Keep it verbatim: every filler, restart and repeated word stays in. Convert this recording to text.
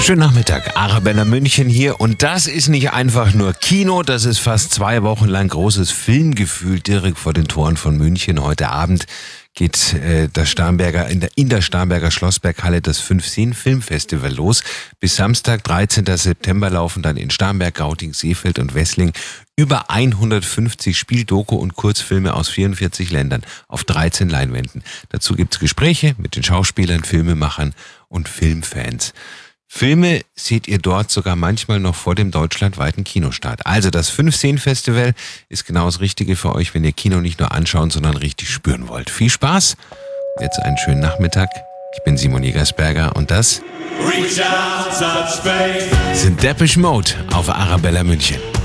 Schönen Nachmittag, Arabella München hier und das ist nicht einfach nur Kino, das ist fast zwei Wochen lang großes Filmgefühl direkt vor den Toren von München. Heute Abend geht äh, das Starnberger, in, der, in der Starnberger Schlossberghalle das fünf-Seen Filmfestival los. Bis Samstag, dreizehnten September laufen dann in Starnberg, Gauting, Seefeld und Wessling über hundertfünfzig Spiel-, Doku- und Kurzfilme aus vierundvierzig Ländern auf dreizehn Leinwänden. Dazu gibt's Gespräche mit den Schauspielern, Filmemachern und Filmfans. Filme seht ihr dort sogar manchmal noch vor dem deutschlandweiten Kinostart. Also das fünf-Seen Festival ist genau das Richtige für euch, wenn ihr Kino nicht nur anschauen, sondern richtig spüren wollt. Viel Spaß, jetzt einen schönen Nachmittag. Ich bin Simon Jägersberger und das sind Depeche Mode auf Arabella München.